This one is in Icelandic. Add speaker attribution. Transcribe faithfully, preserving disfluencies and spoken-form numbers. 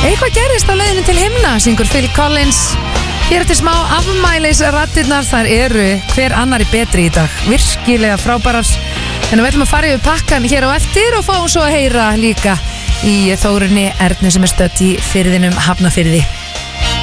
Speaker 1: Eitthvað gerist á leiðinu til himna, syngur Phil Collins. Hér eftir smá afmælis rattirnar, þar eru hver annari betri í dag, virkilega frábærar. En við ætlum að fara yfir pakkan hér á eftir og fáum svo að heyra líka í Þórunni Ernu sem er stödd í firðinum Hafnarfirði.